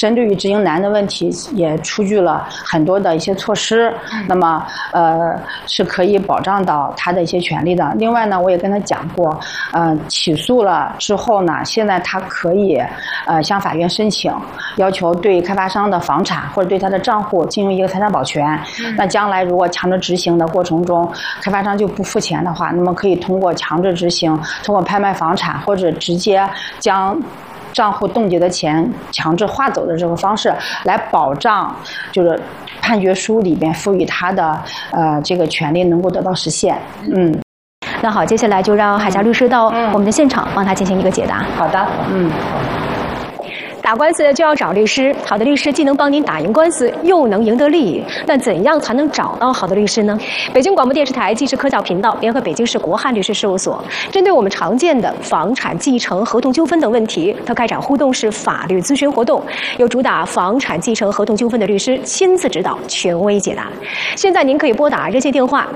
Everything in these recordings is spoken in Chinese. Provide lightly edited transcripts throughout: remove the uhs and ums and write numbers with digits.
针对于执行难的问题，也出具了很多的一些措施，那么是可以保障到他的一些权利的。另外呢，我也跟他讲过，起诉了之后呢，现在他可以向法院申请，要求对开发商的房产或者对他的账户进行一个财产保全。那将来如果强制执行的过程中，开发商就不付钱的话，那么可以通过强制执行，通过拍卖房产或者直接将账户冻结的钱强制划走的这个方式来保障，就是判决书里边赋予他的这个权利能够得到实现。 那好，接下来就让海霞律师到我们的现场帮他进行一个解答。 好的， 打官司就要找律师，好的律师既能帮您打赢官司，又能赢得利益。那怎样才能找到好的律师呢？北京广播电视台纪实科教频道联合北京市国汉律师事务所，针对我们常见的房产继承、合同纠纷等问题，它开展互动式法律咨询活动，由主打房产继承、合同纠纷的律师亲自指导，权威解答。现在您可以拨打热线电话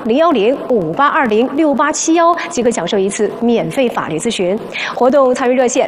01058206871，即可享受一次免费法律咨询。活动参与热线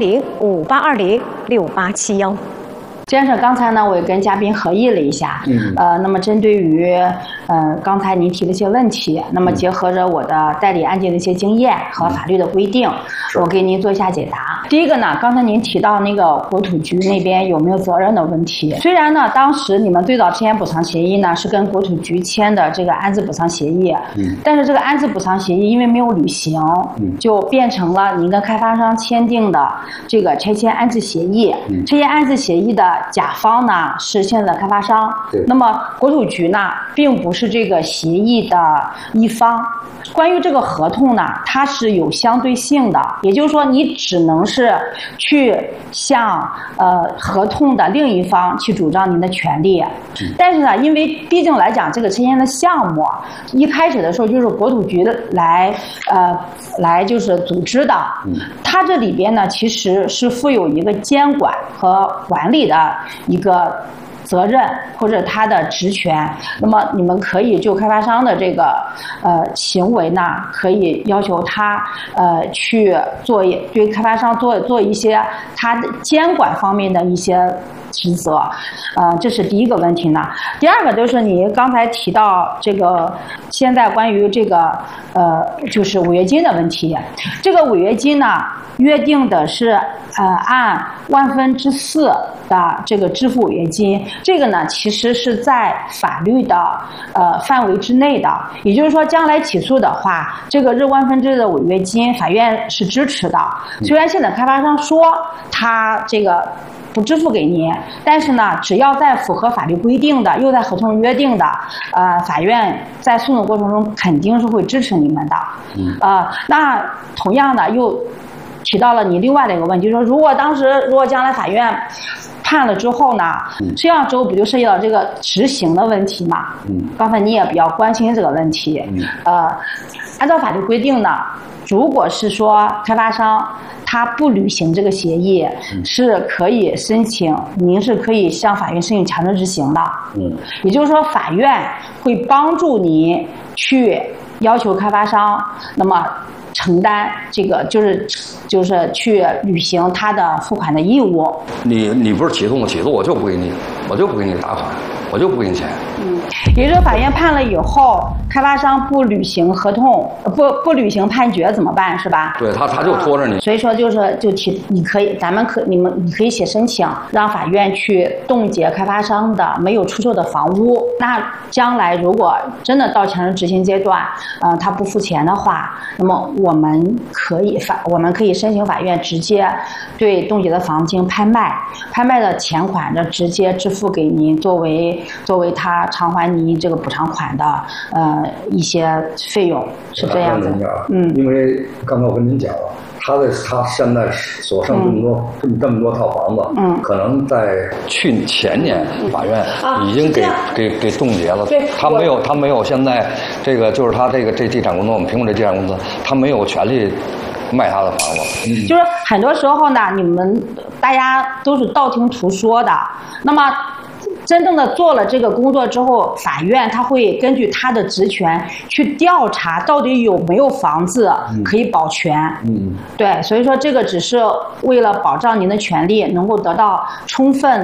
01058206871。 先生，刚才呢，我也跟嘉宾合议了一下，那么针对于刚才您提的一些问题，那么结合着我的代理案件的一些经验和法律的规定，我给您做一下解答。第一个呢，刚才您提到那个国土局那边有没有责任的问题，虽然呢，当时你们最早之前补偿协议呢是跟国土局签的这个安置补偿协议，但是这个安置补偿协议因为没有履行，就变成了您跟开发商签订的这个拆迁安置协议。拆迁安置协议的甲方呢是现在的开发商，那么国土局呢并不是这个协议的一方。关于这个合同呢，它是有相对性的，也就是说你只能是去向合同的另一方去主张您的权利。但是呢，因为毕竟来讲这个拆迁的项目一开始的时候就是国土局来就是组织的，它这里边呢其实是负有一个监管和管理的一个责任或者他的职权，那么你们可以就开发商的这个行为呢，可以要求他去对开发商做一些他的监管方面的一些职责，这是第一个问题呢。第二个就是你刚才提到这个现在关于这个就是违约金的问题，这个违约金呢约定的是按4/1000的这个支付违约金，这个呢其实是在法律的范围之内的，也就是说将来起诉的话，这个1/1000的违约金法院是支持的。虽然现在开发商说他这个不支付给您，但是呢，只要在符合法律规定的，又在合同约定的，法院在诉讼过程中肯定是会支持你们的。那同样的又提到了你另外的一个问题，就是说如果将来法院判了之后呢，这样之后不就涉及到这个执行的问题嘛？刚才你也比较关心这个问题。按照法律规定呢，如果是说开发商他不履行这个协议，是可以申请，您是可以向法院申请强制执行的。也就是说法院会帮助您去要求开发商，那么承担这个就是去履行他的付款的义务。 你不是起诉我就不给你打款，我就不给你钱。 也就是说法院判了以后，开发商不履行合同，不履行判决怎么办，是吧？ 对，他就拖着你。 所以说你可以你可以写申请，让法院去冻结开发商的没有出售的房屋。那将来如果真的到强制执行阶段，他不付钱的话，那么我们可以申请法院直接对冻结的房金拍卖的钱款呢直接支付给您，作为他偿还您这个补偿款的一些费用，是这样子。 因为刚才我跟您讲了，他现在所剩这么多套房子，可能在前年法院已经给冻结了。 对， 他没有现在这个就是他这地产公司，我们评估这地产公司，他没有权利卖他的房子。 就是很多时候呢，大家都是道听途说的，那么真正的做了这个工作之后，法院他会根据他的职权去调查到底有没有房子可以保全。对，所以说这个只是为了保障您的权利能够得到充分